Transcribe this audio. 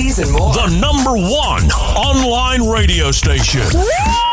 movies, and more. The #1 online radio station.